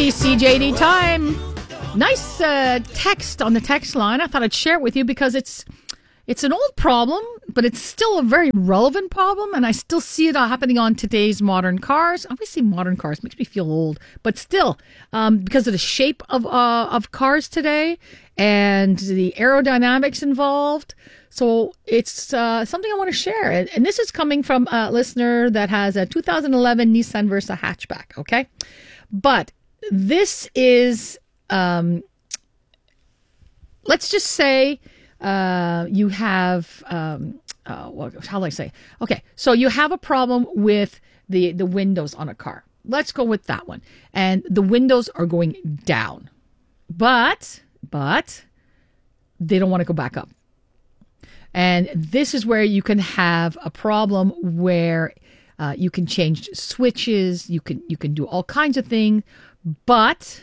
CJD time. Nice text on the text line. I thought I'd share it with you because it's an old problem, but it's still a very relevant problem, and I still see it happening on today's modern cars. Obviously, modern cars makes me feel old, but still, because of the shape of cars today and the aerodynamics involved. So it's something I want to share, and this is coming from a listener that has a 2011 Nissan Versa hatchback. Okay, but this is let's just say. You have, how do I say? Okay, so you have a problem with the windows on a car. Let's go with that one. And the windows are going down, but they don't want to go back up. And this is where you can have a problem where you can change switches, you can do all kinds of things, but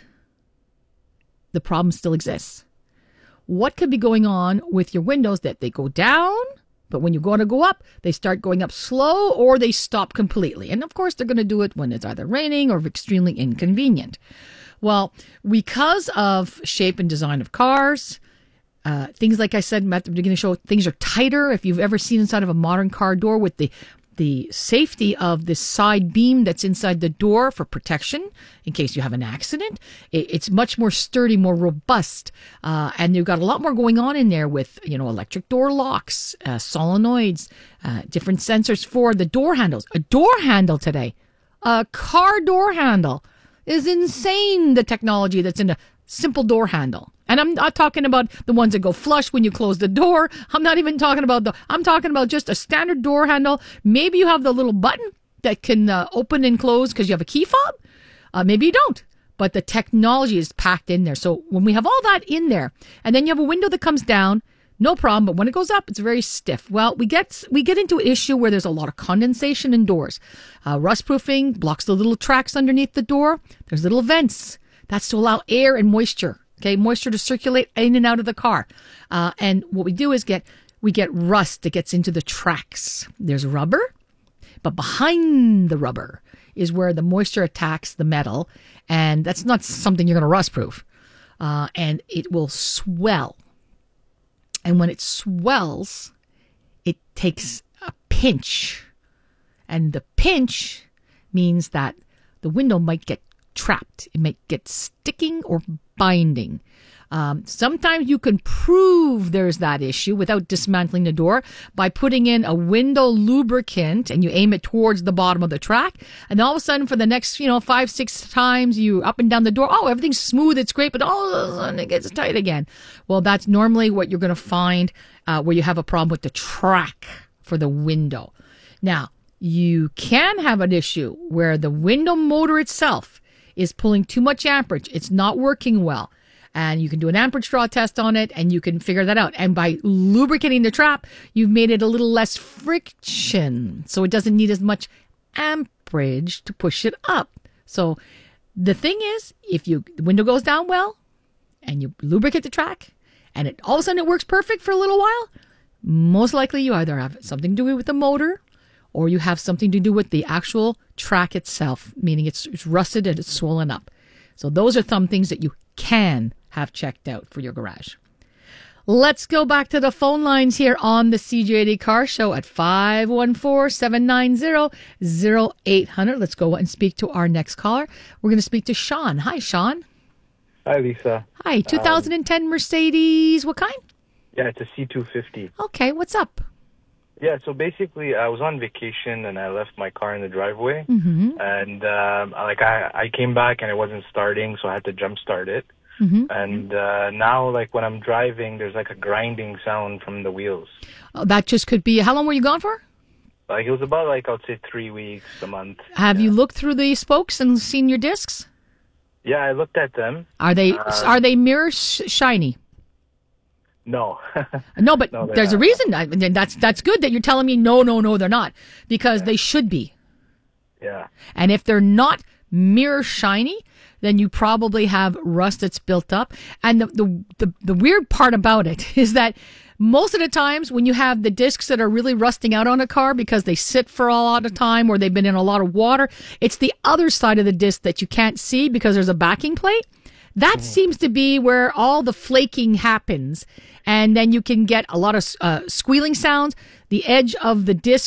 the problem still exists. What could be going on with your windows that they go down, but when you go to go up, they start going up slow or they stop completely. And of course, they're going to do it when it's either raining or extremely inconvenient. Well, because of shape and design of cars, things like I said at the beginning of the show, things are tighter. If you've ever seen inside of a modern car door with the safety of this side beam that's inside the door for protection in case you have an accident, it's much more sturdy, more robust, and you've got a lot more going on in there with electric door locks, solenoids, different sensors for the door handles. A door handle today, a car door handle, is insane. The technology that's in a simple door handle. And I'm not talking about the ones that go flush when you close the door. I'm not even talking about I'm talking about just a standard door handle. Maybe you have the little button that can open and close because you have a key fob. Maybe you don't. But the technology is packed in there. So when we have all that in there, and then you have a window that comes down, no problem. But when it goes up, it's very stiff. Well, we get into an issue where there's a lot of condensation in doors. Rust proofing blocks the little tracks underneath the door. There's little vents. That's to allow air and moisture. Okay, moisture to circulate in and out of the car. And what we do is we get rust that gets into the tracks. There's rubber, but behind the rubber is where the moisture attacks the metal. And that's not something you're going to rust proof. And it will swell. And when it swells, it takes a pinch. And the pinch means that the window might get trapped. It might get sticking or binding. Sometimes you can prove there's that issue without dismantling the door by putting in a window lubricant and you aim it towards the bottom of the track. And all of a sudden for the next, 5-6 times you up and down the door, everything's smooth, it's great, but all of a sudden it gets tight again. Well, that's normally what you're going to find where you have a problem with the track for the window. Now, you can have an issue where the window motor itself is pulling too much amperage. It's not working well. And you can do an amperage draw test on it and you can figure that out. And by lubricating the trap, you've made it a little less friction. So it doesn't need as much amperage to push it up. So the thing is, if the window goes down well and you lubricate the track and all of a sudden it works perfect for a little while, most likely you either have something to do with the motor or you have something to do with the actual track itself, meaning it's rusted and it's swollen up. So those are some things that you can have checked out for your garage. Let's go back to the phone lines here on the CJD Car Show at 514-790-0800. Let's go and speak to our next caller. We're going to speak to Sean. Hi, Sean. Hi, Lisa. Hi, 2010 Mercedes. What kind? Yeah, it's a C250. Okay, what's up? Yeah, so basically, I was on vacation and I left my car in the driveway, and I came back and it wasn't starting, so I had to jump start it. And now, when I'm driving, there's a grinding sound from the wheels. Oh, that just could be. How long were you gone for? It was about I would say 3 weeks, a month. Have you looked through the spokes and seen your discs? Yeah, I looked at them. Are they mirror shiny? No. No, but there's a reason. That's good that you're telling me no, they're not. Because they should be. Yeah. And if they're not mirror shiny, then you probably have rust that's built up. And the weird part about it is that most of the times when you have the discs that are really rusting out on a car because they sit for a lot of time or they've been in a lot of water, it's the other side of the disc that you can't see because there's a backing plate. That seems to be where all the flaking happens. And then you can get a lot of squealing sounds. The edge of the disc